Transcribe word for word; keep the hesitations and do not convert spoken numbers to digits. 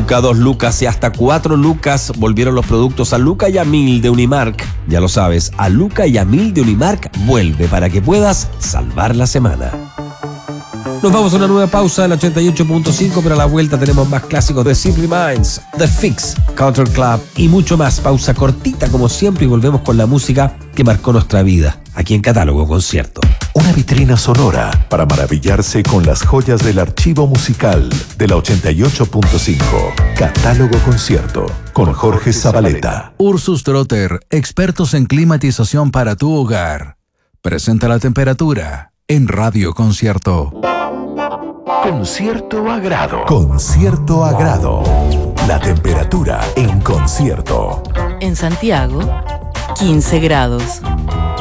Luca, dos lucas y hasta cuatro lucas. Volvieron los productos a Luca y a Mil de Unimark. Ya lo sabes, a Luca y a Mil de Unimark vuelve para que puedas salvar la semana. Nos vamos a una nueva pausa del ochenta y ocho punto cinco, pero a la vuelta tenemos más clásicos de Simple Minds, The Fix, Culture Club y mucho más. Pausa cortita como siempre y volvemos con la música que marcó nuestra vida, aquí en Catálogo Concierto. Una vitrina sonora para maravillarse con las joyas del archivo musical de la ochenta y ocho punto cinco. Catálogo Concierto con Jorge Zabaleta. Ursus Trotter, expertos en climatización para tu hogar. Presenta la temperatura en Radio Concierto. Con cierto agrado. Con cierto agrado. La temperatura en concierto. En Santiago, quince grados.